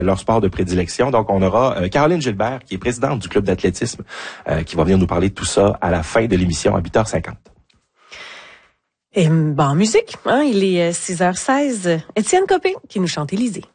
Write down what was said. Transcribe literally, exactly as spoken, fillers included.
leur sport de prédilection. Donc, on aura euh, Caroline Gilbert, qui est présidente du club d'athlétisme, euh, qui va venir nous parler de tout ça à la fin de l'émission à huit heures cinquante. Et ben, en musique, hein, il est six heures seize. Étienne Copé qui nous chante Élysée.